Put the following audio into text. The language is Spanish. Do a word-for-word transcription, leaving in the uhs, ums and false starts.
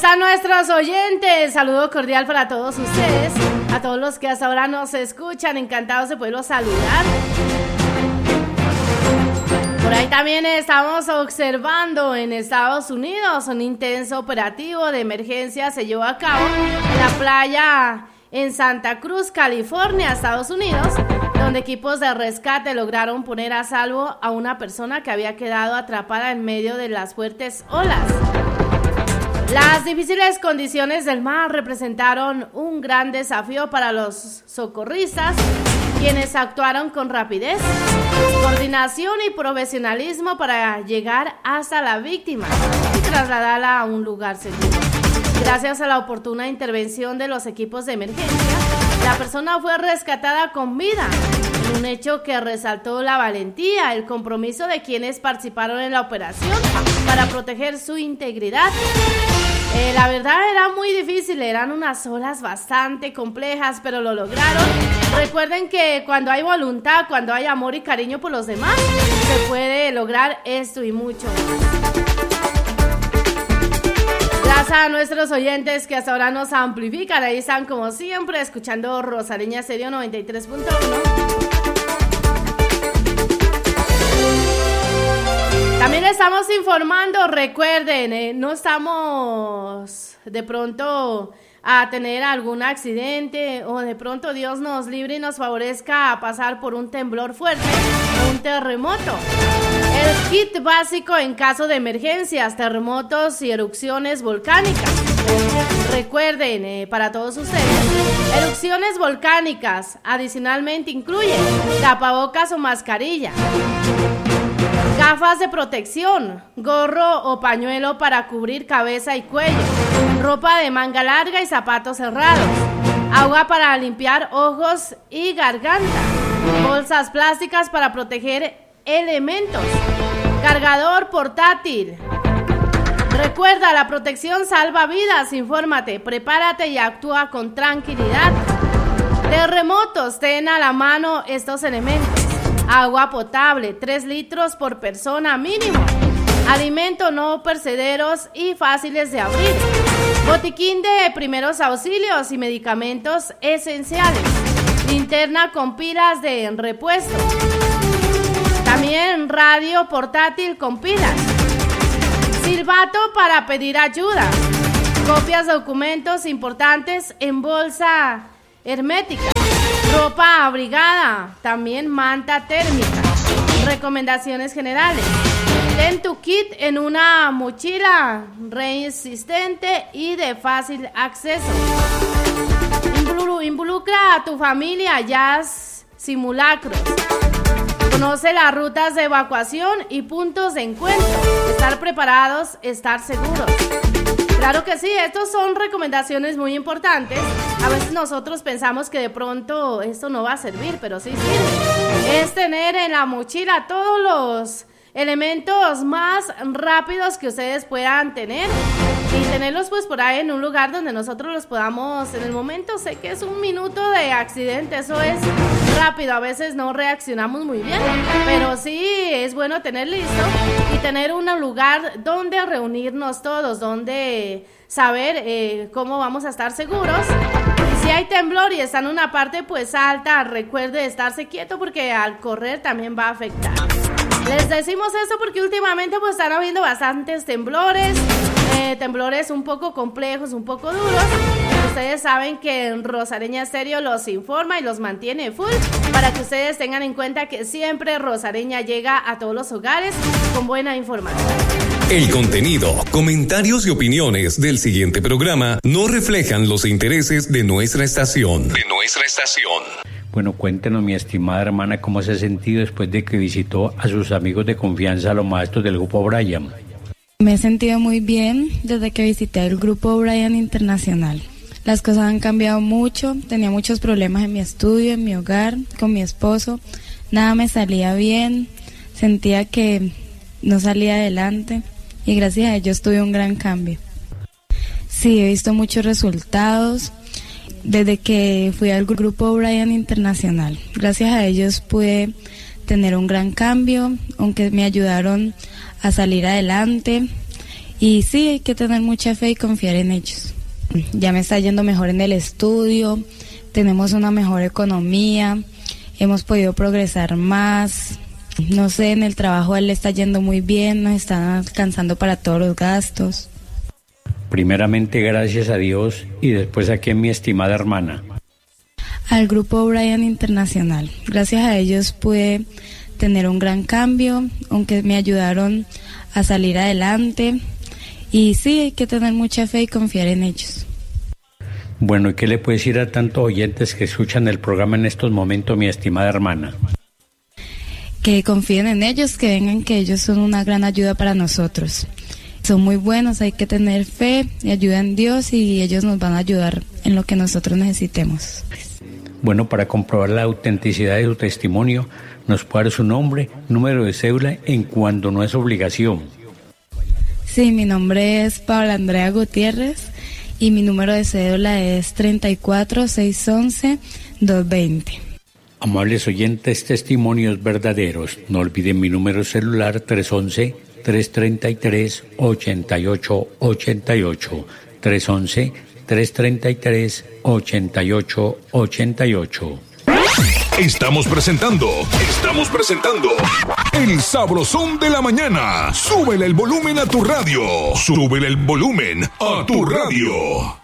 están nuestros oyentes? Saludo cordial para todos ustedes, a todos los que hasta ahora nos escuchan, encantados de poderlos saludar. Por ahí también estamos observando en Estados Unidos un intenso operativo de emergencia se llevó a cabo en la playa en Santa Cruz, California, Estados Unidos, donde equipos de rescate lograron poner a salvo a una persona que había quedado atrapada en medio de las fuertes olas. Las difíciles condiciones del mar representaron un gran desafío para los socorristas, quienes actuaron con rapidez, coordinación y profesionalismo para llegar hasta la víctima y trasladarla a un lugar seguro. Gracias a la oportuna intervención de los equipos de emergencia, la persona fue rescatada con vida, un hecho que resaltó la valentía, el compromiso de quienes participaron en la operación para proteger su integridad. Eh, la verdad era muy difícil, eran unas olas bastante complejas, pero lo lograron. Recuerden que cuando hay voluntad, cuando hay amor y cariño por los demás, se puede lograr esto y mucho más. Gracias a nuestros oyentes que hasta ahora nos amplifican, ahí están como siempre escuchando Rosareña Estéreo noventa y tres punto uno. También estamos informando, recuerden, eh, no estamos de pronto a tener algún accidente o de pronto Dios nos libre y nos favorezca a pasar por un temblor fuerte o un terremoto. El kit básico en caso de emergencias, terremotos y erupciones volcánicas. Recuerden, eh, para todos ustedes, erupciones volcánicas adicionalmente incluye tapabocas o mascarilla, gafas de protección, gorro o pañuelo para cubrir cabeza y cuello, ropa de manga larga y zapatos cerrados, agua para limpiar ojos y garganta, bolsas plásticas para proteger elementos, cargador portátil. Recuerda, la protección salva vidas, infórmate, prepárate y actúa con tranquilidad. Terremotos, ten a la mano estos elementos. Agua potable, tres litros por persona mínimo. Alimentos no perecederos y fáciles de abrir. Botiquín de primeros auxilios y medicamentos esenciales. Linterna con pilas de repuesto. También radio portátil con pilas. Silbato para pedir ayuda. Copias de documentos importantes en bolsa hermética. Ropa abrigada, también manta térmica. Recomendaciones generales. Ten tu kit en una mochila resistente y de fácil acceso. Involucra a tu familia, ya simulacros. Conoce las rutas de evacuación y puntos de encuentro. Estar preparados, estar seguros. Claro que sí, estas son recomendaciones muy importantes. A veces nosotros pensamos que de pronto esto no va a servir, pero sí sirve. Es tener en la mochila todos los elementos más rápidos que ustedes puedan tener y tenerlos pues por ahí en un lugar donde nosotros los podamos, en el momento, sé que es un minuto de accidente, eso es rápido, a veces no reaccionamos muy bien, pero sí es bueno tener listo y tener un lugar donde reunirnos todos, donde saber eh, cómo vamos a estar seguros. Y si hay temblor y está en una parte pues alta, recuerde estarse quieto porque al correr también va a afectar. Les decimos esto porque últimamente pues están habiendo bastantes temblores, eh, temblores un poco complejos, un poco duros. Ustedes saben que en Rosareña Estéreo los informa y los mantiene full para que ustedes tengan en cuenta que siempre Rosareña llega a todos los hogares con buena información. El contenido, comentarios y opiniones del siguiente programa no reflejan los intereses de nuestra estación. De nuestra estación. Bueno, cuéntenos, mi estimada hermana, cómo se ha sentido después de que visitó a sus amigos de confianza, los maestros del Grupo O'Brien. Me he sentido muy bien desde que visité el Grupo O'Brien Internacional. Las cosas han cambiado mucho, tenía muchos problemas en mi estudio, en mi hogar, con mi esposo. Nada me salía bien, sentía que no salía adelante y gracias a ellos tuve un gran cambio. Sí, he visto muchos resultados desde que fui al Grupo O'Brien Internacional. Gracias a ellos pude tener un gran cambio, aunque me ayudaron a salir adelante Y sí, hay que tener mucha fe y confiar en ellos. Ya me está yendo mejor en el estudio, tenemos una mejor economía, hemos podido progresar más. No sé, en el trabajo a él le está yendo muy bien, nos están alcanzando para todos los gastos. Primeramente, gracias a Dios, y después aquí en mi estimada hermana. Al Grupo Brian Internacional. Gracias a ellos pude tener un gran cambio, aunque me ayudaron a salir adelante. Y sí, hay que tener mucha fe y confiar en ellos. Bueno, ¿y qué le puedes decir a tantos oyentes que escuchan el programa en estos momentos, mi estimada hermana? Que confíen en ellos, que vengan, que ellos son una gran ayuda para nosotros. Son muy buenos, hay que tener fe y ayuda en Dios, y ellos nos van a ayudar en lo que nosotros necesitemos. Bueno, para comprobar la autenticidad de su testimonio, nos puede dar su nombre, número de cédula, en cuando no es obligación. Sí, mi nombre es Paola Andrea Gutiérrez y mi número de cédula es treinta y cuatro, seiscientos once, doscientos veinte. Amables oyentes, testimonios verdaderos. No olviden mi número celular tres once, tres treinta y tres, ochenta y ocho ochenta y ocho. tres once, tres treinta y tres, ochenta y ocho ochenta y ocho. Estamos presentando, estamos presentando El Sabrosón de la Mañana. Súbele el volumen a tu radio. Súbele el volumen a tu radio.